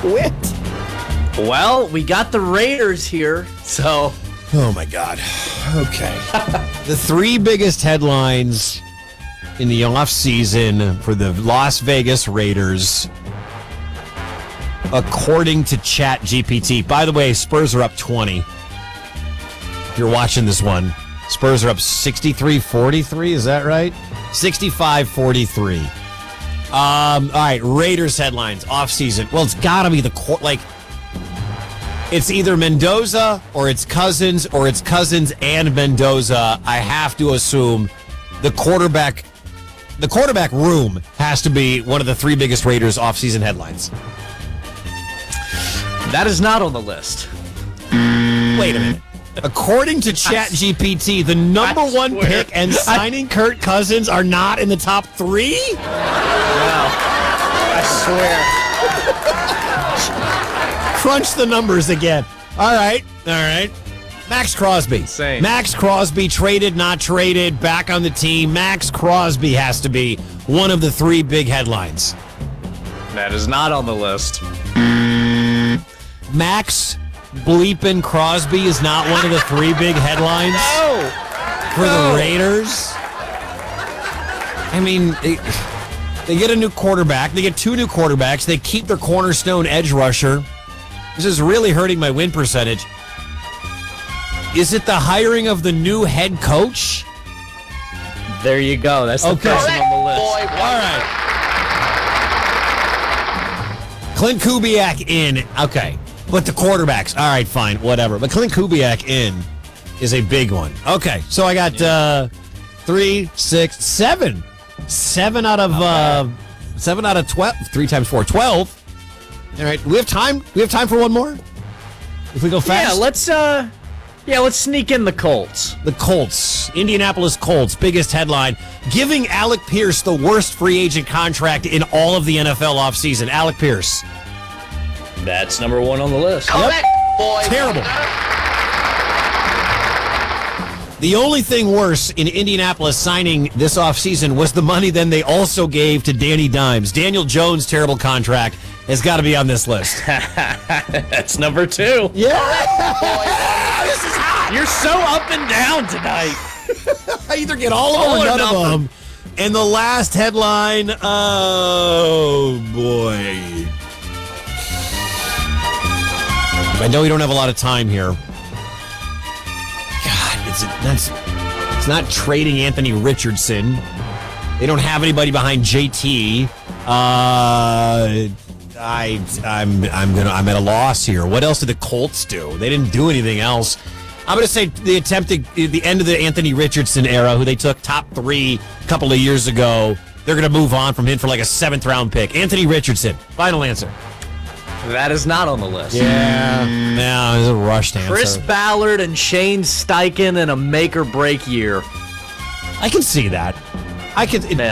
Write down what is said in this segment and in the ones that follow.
quit. Well, we got the Raiders here, so... Oh, my God. Okay. The three biggest headlines in the offseason for the Las Vegas Raiders, according to ChatGPT. By the way, Spurs are up 20. If you're watching this one, Spurs are up 63-43. Is that right? 65-43. All right, Raiders headlines, offseason. Well, it's got to be it's either Mendoza or it's Cousins and Mendoza. I have to assume the quarterback room has to be one of the three biggest Raiders offseason headlines. That is not on the list. Wait a minute. According to ChatGPT, the number one pick and signing Kirk Cousins are not in the top three? Wow. I swear. Crunch the numbers again. All right. Max Crosby. Insane. Max Crosby, traded, not traded, back on the team. Max Crosby has to be one of the three big headlines. That is not on the list. Max bleepin' Crosby is not one of the three big headlines for the Raiders. I mean, they get a new quarterback. They get two new quarterbacks. They keep their cornerstone edge rusher. This is really hurting my win percentage. Is it the hiring of the new head coach? There you go. That's the person on the list. All right. Clint Kubiak in. Okay. But the quarterbacks. All right, fine. Whatever. But Clint Kubiak in is a big one. Okay. So I got 3, 6, 7. 7 out of 12. 3 times 4, 12. All right. We have time. We have time for one more. If we go fast. Let's sneak in the Colts. The Colts, Indianapolis Colts, biggest headline, giving Alec Pierce the worst free agent contract in all of the NFL offseason. Alec Pierce. That's number one on the list. Yep. Terrible. The only thing worse in Indianapolis signing this offseason was the money then they also gave to Danny Dimes. Daniel Jones' terrible contract has got to be on this list. That's number 2. Yeah. This is hot. You're so up and down tonight. I either get all of them or none of them. And the last headline, oh boy. I know we don't have a lot of time here. God, it's not trading Anthony Richardson. They don't have anybody behind JT. I'm at a loss here. What else did the Colts do? They didn't do anything else. I'm going to say the end of the Anthony Richardson era, who they took top 3 a couple of years ago. They're going to move on from him for like a 7th round pick. Anthony Richardson. Final answer. That is not on the list. Yeah. No, it's a rushed answer. Chris Ballard and Shane Steichen in a make or break year. I can see that. I can see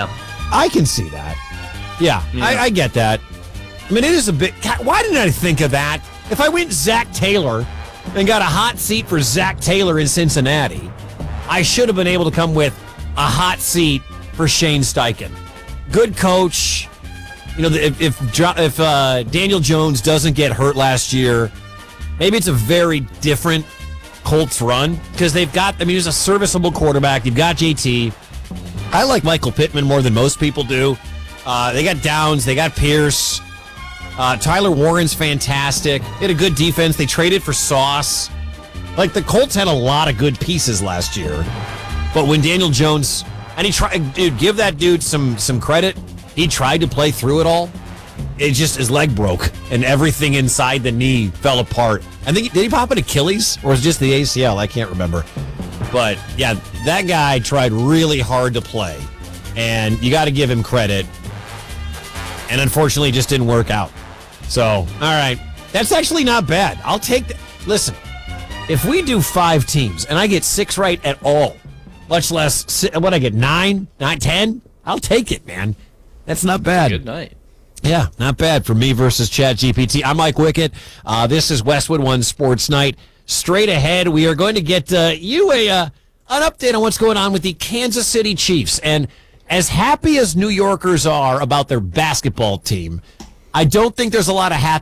that. Yeah. I get that. I mean, it is a bit. Why didn't I think of that? If I went Zach Taylor and got a hot seat for Zach Taylor in Cincinnati, I should have been able to come with a hot seat for Shane Steichen. Good coach. You know, if Daniel Jones doesn't get hurt last year, maybe it's a very different Colts run because they've got. I mean, he's a serviceable quarterback. You've got JT. I like Michael Pittman more than most people do. They got Downs. They got Pierce. Tyler Warren's fantastic. They had a good defense. They traded for Sauce. Like, the Colts had a lot of good pieces last year. But when Daniel Jones, and he tried, dude, give that dude some credit. He tried to play through it all. It just, his leg broke and everything inside the knee fell apart. I think, did he pop an Achilles or was it just the ACL? I can't remember. But yeah, that guy tried really hard to play. And you got to give him credit. And unfortunately, it just didn't work out. So, all right. That's actually not bad. I'll take that. Listen, if we do 5 teams and I get 6 right at all, much less, what I get, 9, 10, I'll take it, man. That's not bad. Good night. Yeah, not bad for me versus ChatGPT. I'm Mike Wickett. This is Westwood One Sports Night. Straight ahead, we are going to get you an update on what's going on with the Kansas City Chiefs. And as happy as New Yorkers are about their basketball team, I don't think there's a lot of